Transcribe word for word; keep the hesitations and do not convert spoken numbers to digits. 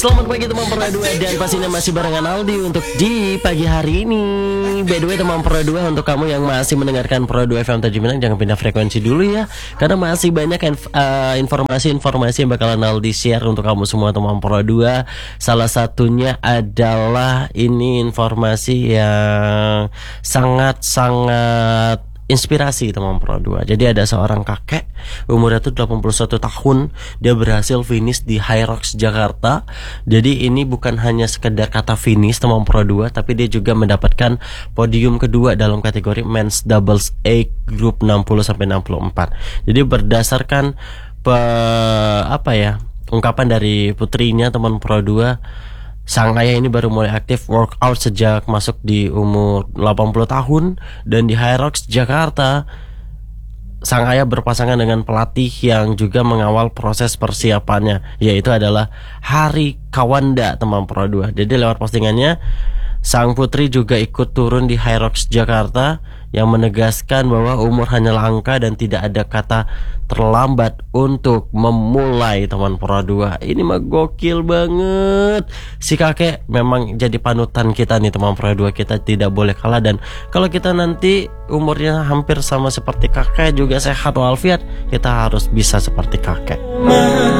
Selamat pagi teman Pro dua, dan pastinya masih barengan Aldi untuk di pagi hari ini. By the way teman Pro dua, untuk kamu yang masih mendengarkan Pro dua F M Tanjung Pinang, jangan pindah frekuensi dulu ya, karena masih banyak inf- uh, informasi-informasi yang bakalan Aldi share untuk kamu semua teman Pro dua. Salah satunya adalah ini informasi yang sangat-sangat inspirasi teman Pro dua. Jadi ada seorang kakek, umurnya tuh delapan puluh satu tahun, dia berhasil finish di Hyrox Jakarta. Jadi ini bukan hanya sekedar kata finish teman Pro dua, tapi dia juga mendapatkan podium kedua dalam kategori Men's Doubles A Group enam puluh sampai enam puluh empat. Jadi berdasarkan pe, apa ya, ungkapan dari putrinya teman Pro dua, sang ayah ini baru mulai aktif workout sejak masuk di umur delapan puluh tahun, dan di Hyrox Jakarta sang ayah berpasangan dengan pelatih yang juga mengawal proses persiapannya, yaitu adalah Hari Kawanda teman Pro dua. Jadi lewat postingannya, sang putri juga ikut turun di Hyrox Jakarta, yang menegaskan bahwa umur hanyalah angka dan tidak ada kata terlambat untuk memulai teman Pro dua. Ini mah gokil banget. Si kakek memang jadi panutan kita nih teman Pro dua. Kita tidak boleh kalah, dan kalau kita nanti umurnya hampir sama seperti kakek, juga sehat walafiat, kita harus bisa seperti kakek.